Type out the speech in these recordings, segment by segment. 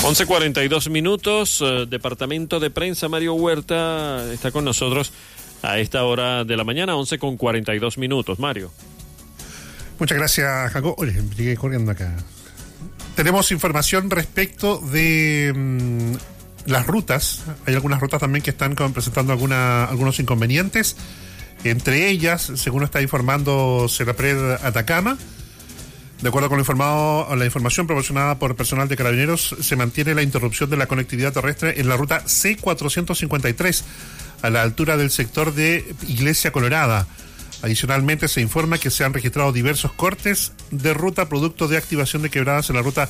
11:42, Departamento de Prensa, Mario Huerta está con nosotros a esta hora de la mañana, 11:42, Mario. Muchas gracias, Jacob. Oye, llegué corriendo acá. Tenemos información respecto de las rutas. Hay algunas rutas también que están presentando algunos inconvenientes. Entre ellas, según está informando Senapred Atacama, de acuerdo con la información proporcionada por personal de Carabineros, se mantiene la interrupción de la conectividad terrestre en la ruta C453, a la altura del sector de Iglesia Colorada. Adicionalmente, se informa que se han registrado diversos cortes de ruta producto de activación de quebradas en la ruta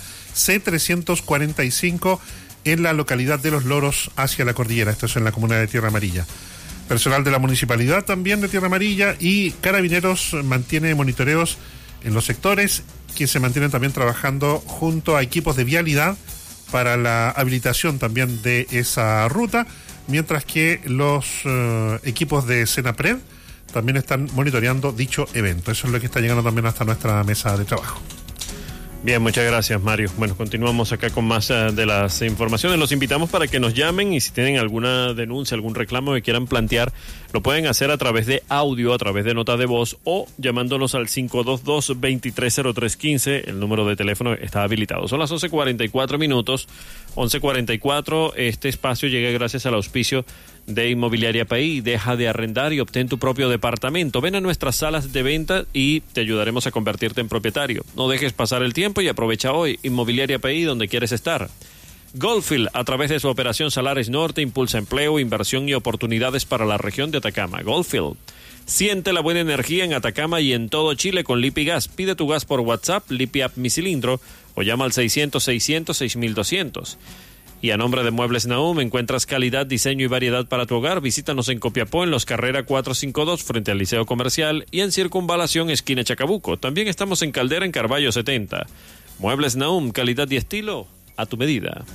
C345 en la localidad de Los Loros hacia la cordillera. Esto es en la comuna de Tierra Amarilla. Personal de la municipalidad también de Tierra Amarilla y Carabineros mantiene monitoreos en los sectores, que se mantienen también trabajando junto a equipos de vialidad para la habilitación también de esa ruta, mientras que los equipos de Senapred también están monitoreando dicho evento. Eso es lo que está llegando también hasta nuestra mesa de trabajo. Bien, muchas gracias, Mario. Bueno, continuamos acá con más de las informaciones. Los invitamos para que nos llamen y si tienen alguna denuncia, algún reclamo que quieran plantear, lo pueden hacer a través de audio, a través de nota de voz o llamándonos al 522-230315. El número de teléfono está habilitado. Son las 11:44, 11:44. Este espacio llega gracias al auspicio de Inmobiliaria País. Deja de arrendar y obtén tu propio departamento. Ven a nuestras salas de venta y te ayudaremos a convertirte en propietario. No dejes pasar el tiempo y aprovecha hoy. Inmobiliaria País, donde quieres estar. Goldfield, a través de su operación Salares Norte, impulsa empleo, inversión y oportunidades para la región de Atacama. Goldfield. Siente la buena energía en Atacama y en todo Chile con Lipi Gas. Pide tu gas por WhatsApp, Lipi App Mi Cilindro, o llama al 600-600-6200. Y a nombre de Muebles Nahum, encuentras calidad, diseño y variedad para tu hogar. Visítanos en Copiapó, en Los Carrera 452, frente al Liceo Comercial, y en Circunvalación, esquina Chacabuco. También estamos en Caldera, en Carballo 70. Muebles Nahum, calidad y estilo a tu medida.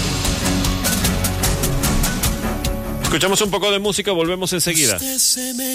Escuchamos un poco de música, volvemos enseguida.